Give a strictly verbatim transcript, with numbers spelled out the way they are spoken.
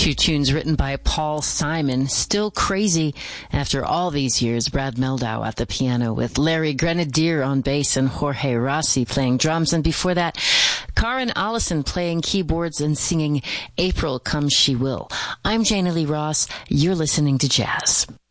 Two tunes written by Paul Simon. Still crazy after all these years. Brad Mehldau at the piano with Larry Grenadier on bass and Jorge Rossi playing drums. And before that, Karen Allison playing keyboards and singing April Come She Will. I'm Jana Lee Ross. You're listening to Jazz.